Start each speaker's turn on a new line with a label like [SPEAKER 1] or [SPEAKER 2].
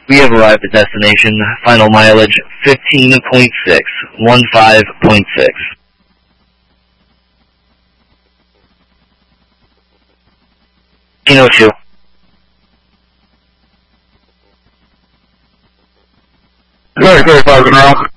[SPEAKER 1] We have arrived at destination. Final mileage 15.6. 15.6. Kino 2.
[SPEAKER 2] Very 35 in a row.